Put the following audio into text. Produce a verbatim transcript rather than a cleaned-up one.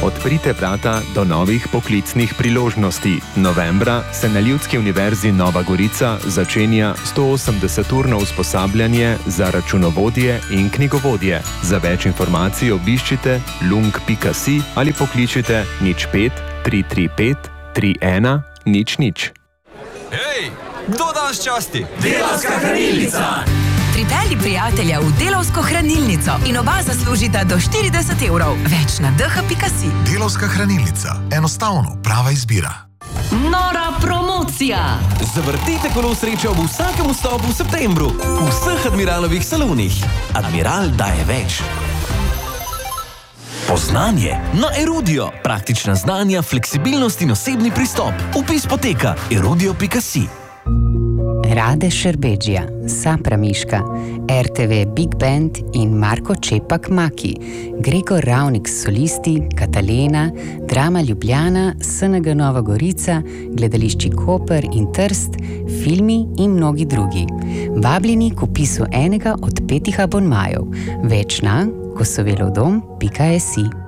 Odprite vrata do novih poklicnih priložnosti. Novembra se na Ljudski univerzi Nova Gorica začenja stoosemdeseturno usposabljanje za računovodje in knjigovodje. Za več informacij obiščite lung pika si ali pokličite nič pet tri tri pet tri ena nič nič. Hej, kdo danes časti? Delavska hranilnica! Pripelji prijatelja v Delavsko hranilnico in oba zaslužita do štirideset evrov. Več na d h pika si. Delavska hranilnica. Enostavno prava izbira. Nora promocija! Zavrtite kolo sreče ob vsakem vstopu v septembru v vseh Admiralovih salonih. Admiral daje več. Poznanje na Erudio. Praktična znanja, fleksibilnost in osebni pristop. Vpis poteka erudio pika si. Rade Šerbedžija, Sapra Miška, R T V Big Band in Marko Čepak Maki, Gregor Ravnik solisti, Katalena, Drama Ljubljana, S N G Nova Gorica, Gledališči Koper in Trst, filmi in mnogi drugi. Vabljeni k vpisu enega od petih abonmajev. Več na kosovelodom pika si.